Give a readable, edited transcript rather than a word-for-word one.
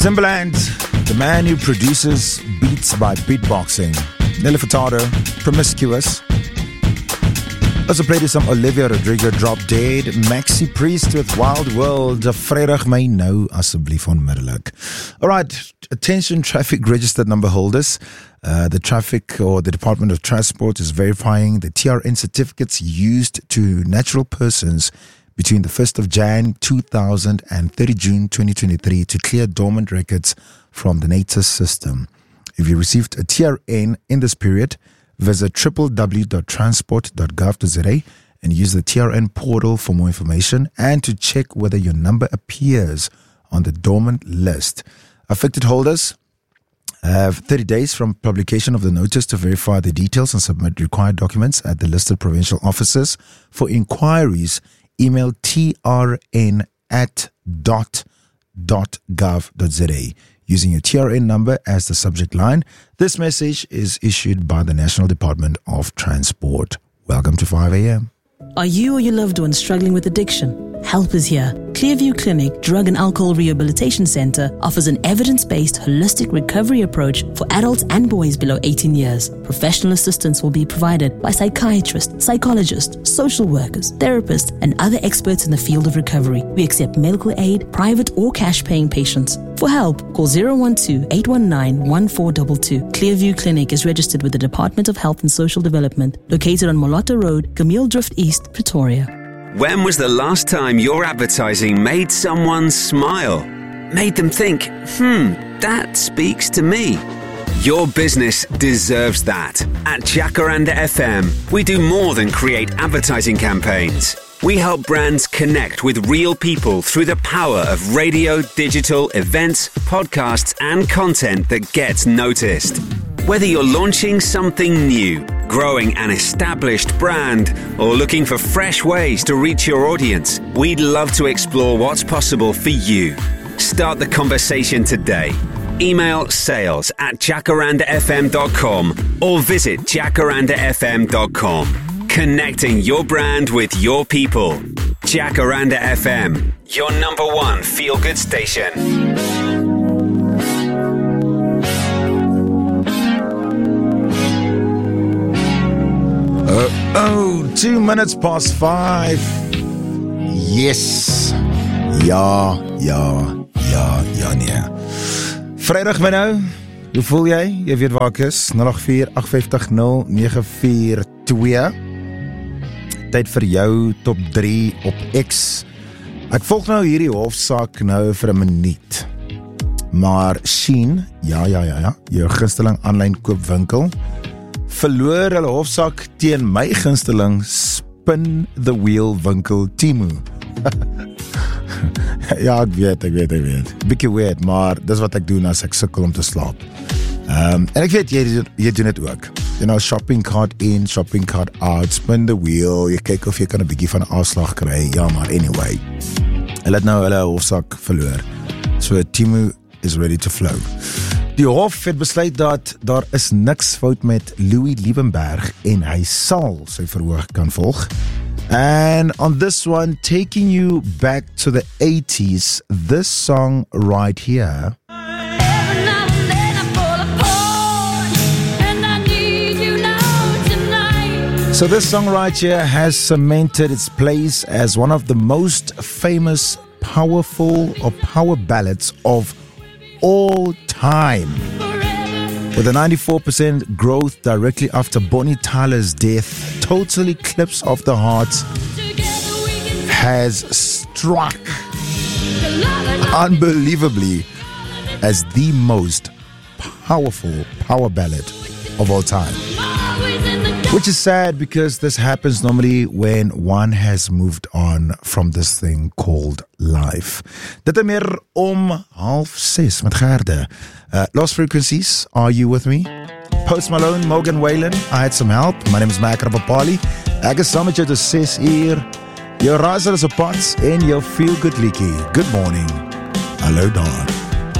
Timbaland, the man who produces beats by beatboxing. Nelly Furtado, Promiscuous. Also played some Olivia Rodrigo, Drop Dead. Maxi Priest with Wild World. Vrydag my nou asseblief onmiddellik. Alright, attention traffic registered number holders. The traffic or the Department of Transport is verifying the TRN certificates used to natural persons between the 1st of Jan 2000 and 30 June 2023 to clear dormant records from the NATIS system. If you received a TRN in this period, visit www.transport.gov.za and use the TRN portal for more information and to check whether your number appears on the dormant list. Affected holders have 30 days from publication of the notice to verify the details and submit required documents at the listed provincial offices. For inquiries, email trn@dot.gov.za using your TRN number as the subject line. This message is issued by the National Department of Transport. Welcome to 5 a.m. Are you or your loved one struggling with addiction? Help is here. Clearview Clinic Drug and Alcohol Rehabilitation Center offers an evidence-based holistic recovery approach for adults and boys below 18 years. Professional assistance will be provided by psychiatrists, psychologists, social workers, therapists, and other experts in the field of recovery. We accept medical aid, private or cash-paying patients. For help, call 012-819-1422. Clearview Clinic is registered with the Department of Health and Social Development, located on Moloto Road, Camille Drift East, Pretoria. When was the last time your advertising made someone smile? Made them think, that speaks to me. Your business deserves that. At Jacaranda FM, we do more than create advertising campaigns. We help brands connect with real people through the power of radio, digital, events, podcasts, and content that gets noticed. Whether you're launching something new, growing an established brand, or looking for fresh ways to reach your audience, we'd love to explore what's possible for you. Start the conversation today. Email sales@jacarandafm.com or visit jacarandafm.com. Connecting your brand with your people. Jacaranda FM, your number one feel-good station. 2 minutes past 5. Yes. Ja, nee. Vrydag my nou. Hoe voel jy? Jy weet waar ek is. 084-850-942. Tyd vir jou top 3 op X. Ek volg nou hierdie hofsaak nou vir 'n minuut. Maar Shein, ja, jou gunsteling aanlyn koopwinkel, verloor hulle hofsaak teen my gunsteling Spin the Wheel winkel Temu. Ja, ek weet. Bietjie weird, maar dis wat ek doen as ek sukkel om te slaap. En ek weet, jy doen dit ook. You know, shopping cart in, shopping cart out, spin the wheel, jy kyk of jy kan 'n bietjie van 'n afslag kry. Ja, maar anyway. Hulle het nou hulle hofsaak verloor. So Temu is ready to flow. Die hof het besluit dat daar is niks fout met Louis Liebenberg en hy sal sy verhoor kan volg. And on this one, taking you back to the 80s, this song right here. So this song right here has cemented its place as one of the most famous, powerful or power ballads of all time. With a 94% growth directly after Bonnie Tyler's death, Total Eclipse of the Heart has struck unbelievably as the most powerful power ballad of all time. Which is sad because this happens normally when one has moved on from this thing called life. Dit is meer om 5:30 met Gerde. Lost Frequencies, Are You With Me? Post Malone, Morgan Wallen, I Had Some Help. My name is Mike Rapapali. Ek is saam met jou tot 6 uur. Jou raaiser is op pad en jou feel good liedjie. Good morning. Hallo daar.